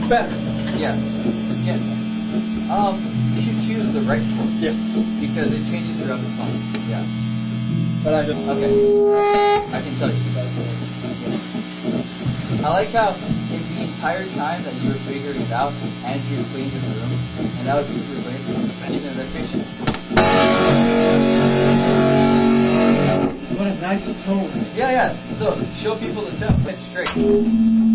better. Yeah, it's getting there. You should choose the right fork. Yes. Because it changes throughout the song. Yeah. But I don't. Okay. I can tell you. I like how in the entire time that you were figuring it out, Andrew cleaned his room, and that was super great. Mention an electrician. What a nice tone. Yeah. So show people the tone. It's straight.